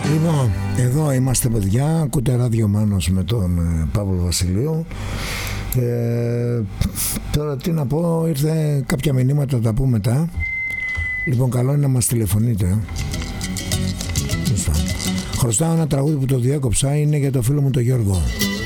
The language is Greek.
Λοιπόν, εδώ είμαστε παιδιά, ακούτε Ράδιο Μάνος με τον Παύλο Βασιλείου. Τώρα τι να πω, ήρθε κάποια μηνύματα, θα τα πούμε μετά. Λοιπόν, καλό είναι να μας τηλεφωνείτε. Χρωστάω ένα τραγούδι που το διέκοψα, είναι για το φίλο μου τον Γιώργο.